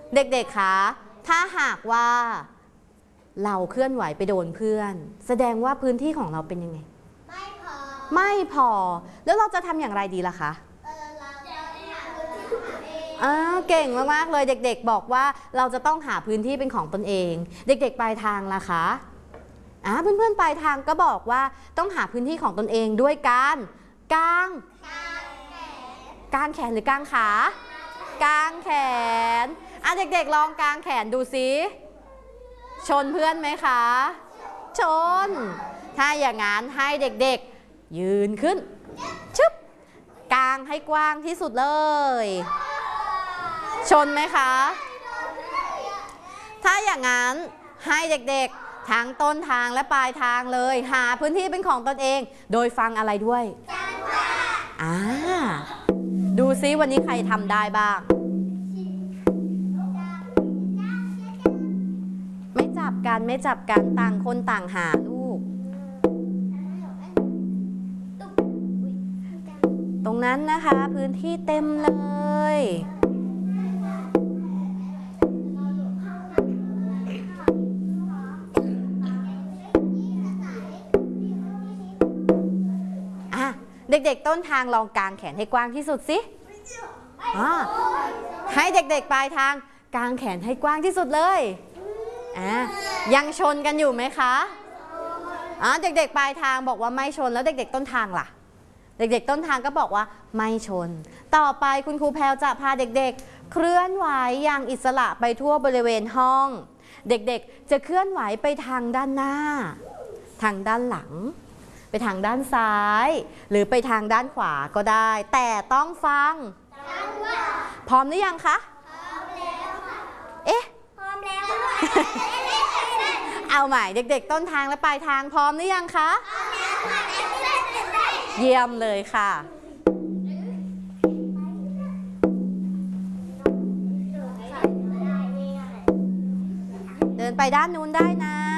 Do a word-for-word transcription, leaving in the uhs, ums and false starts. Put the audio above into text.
เด็กๆคะถ้าหากว่าเราเคลื่อนไหวไปโดนเพื่อนแสดงว่าพื้นที่ของเราเป็นยังไงไม่พอไม่พอแล้วเราจะทำอย่างไรดีล่ะคะอ่าเก่งมากๆเลยเด็กๆบอกว่าเราจะต้องหาพื้นที่เป็นของตนเองเด็กๆปลายทางล่ะคะอ่าเพื่อนๆปลายทางก็บอกว่าต้องหาพื้นที่ของตนเองด้วยการกางกางแขนหรือกางขากางแขนอ่ะเด็กๆลองกางแขนดูสิชนเพื่อนไหมคะชนถ้าอย่างนั้นให้เด็กๆยืนขึ้นชึบกางให้กว้างที่สุดเลยชนไหมคะถ้าอย่างนั้นให้เด็กๆทั้งต้นทางและปลายทางเลยหาพื้นที่เป็นของตนเองโดยฟังอะไรด้วยอ่าดูซิวันนี้ใครทำได้บ้างไม่จับกันไม่จับกันต่างคนต่างหาลูกตรงนั้นนะคะพื้นที่เต็มเลยอ่ะเด็กๆต้นทางลองกางแขนให้กว้างที่สุดสิอ่าให้เด็กๆปลายทางกางแขนให้กว้างที่สุดเลยอ่ะยังชนกันอยู่ไหมคะอ่ะเด็กๆปลายทางบอกว่าไม่ชนแล้วเด็กๆต้นทางล่ะเด็กๆต้นทางก็บอกว่าไม่ชนต่อไปคุณครูแพรวจะพาเด็กๆเคลื่อนไหวอย่างอิสระไปทั่วบริเวณห้องเด็กๆจะเคลื่อนไหวไปทางด้านหน้าทางด้านหลังไปทางด้านซ้ายหรือไปทางด้านขวาก็ได้แต่ต้องฟังพร้อมหรือยังคะพร้อมแล้วค่ะเอ๊ะพร้อมแล้วเอาใหม่เด็กๆต้นทางและปลายทางพร้อมหรือยังคะพร้อมแล้วค่ะเยี่ยมเลยค่ะเดินไปด้านนู้นได้นะ